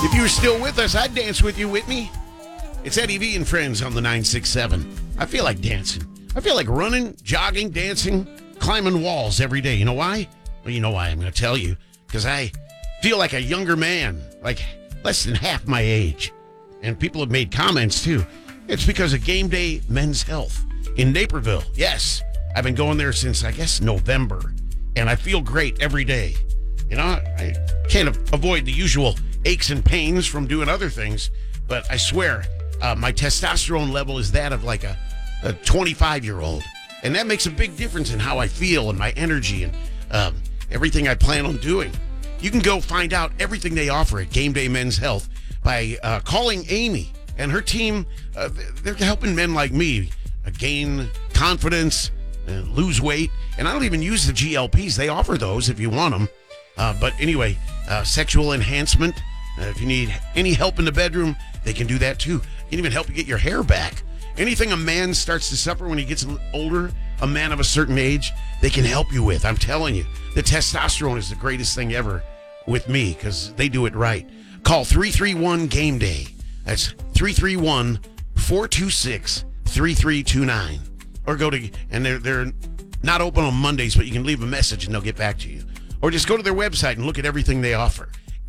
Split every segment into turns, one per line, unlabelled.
If you were still with us, I'd dance with you, Whitney. It's Eddie V and Friends on the 967. I feel like dancing. I feel like running, jogging, dancing, climbing walls every day. You know why? Well, you know why. I'm going to tell you. Because I feel like a younger man, like less than half my age. And people have made comments, too. It's because of Game Day Men's Health in Naperville. Yes, I've been going there since, I guess, November. And I feel great every day. You know, I can't avoid the usual aches and pains from doing other things, but I swear my testosterone level is that of like a 25-year-old. And that makes a big difference in how I feel and my energy and everything I plan on doing. You can go find out everything they offer at Game Day Men's Health by calling Amy and her team. They're helping men like me gain confidence, lose weight. And I don't even use the GLPs. They offer those if you want them. But anyway, sexual enhancement. If you need any help in the bedroom, they can do that too. Can even help you get your hair back. Anything a man starts to suffer when he gets older, a man of a certain age, they can help you with. I'm telling you, the testosterone is the greatest thing ever with me because they do it right. Call 331-GAME-DAY. That's 331-426-3329. Or go to, and they're not open on Mondays, but you can leave a message and they'll get back to you. Or just go to their website and look at everything they offer.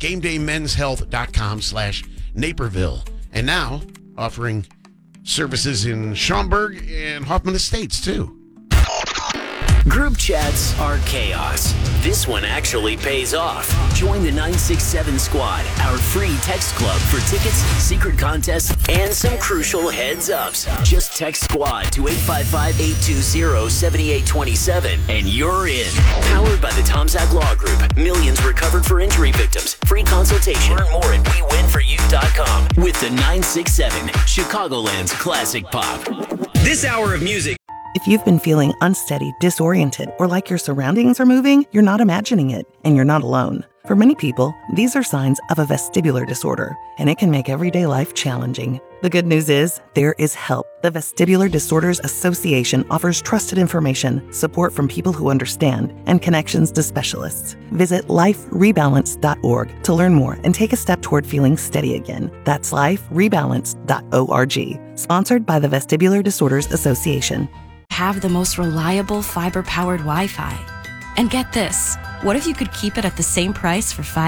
GameDayMen'sHealth.com/Naperville. And now offering services in Schaumburg and Hoffman Estates, too.
Group chats are chaos. This one actually pays off. Join the 967 Squad, our free text club for tickets, secret contests, and some crucial heads-ups. Just text SQUAD to 855-820-7827, and you're in. Powered by the Tom Zach Law Group. Millions recovered for injury victims. Free consultation. Learn more at WeWinForYou.com. With the 967, Chicagoland's classic pop.
This hour of music.
If you've been feeling unsteady, disoriented, or like your surroundings are moving, you're not imagining it, and you're not alone. For many people, these are signs of a vestibular disorder, and it can make everyday life challenging. The good news is, there is help. The Vestibular Disorders Association offers trusted information, support from people who understand, and connections to specialists. Visit liferebalance.org to learn more and take a step toward feeling steady again. That's liferebalance.org. Sponsored by the Vestibular Disorders Association.
Have the most reliable fiber-powered Wi-Fi. And get this, what if you could keep it at the same price for 5